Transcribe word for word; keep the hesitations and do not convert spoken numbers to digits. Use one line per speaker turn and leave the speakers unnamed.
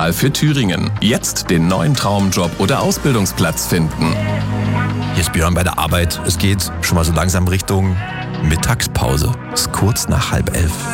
Wahl für Thüringen. Jetzt den neuen Traumjob oder Ausbildungsplatz finden.
Hier ist Björn bei der Arbeit. Es geht schon mal so langsam Richtung Mittagspause. Es ist kurz nach halb elf.